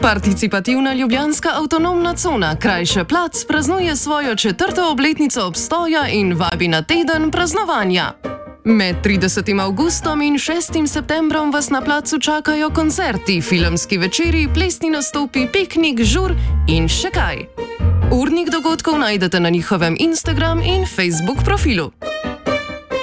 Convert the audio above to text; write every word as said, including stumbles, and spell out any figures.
Participativna ljubljanska avtonomna cona Krajše plac praznuje svojo četrto obletnico obstoja in vabi na teden praznovanja. Med tridesetim avgustom in šestim septembrom vas na placu čakajo koncerti, filmski večeri, plesni nastopi, piknik, žur in še kaj. Urnik dogodkov najdete na njihovem Instagram in Facebook profilu.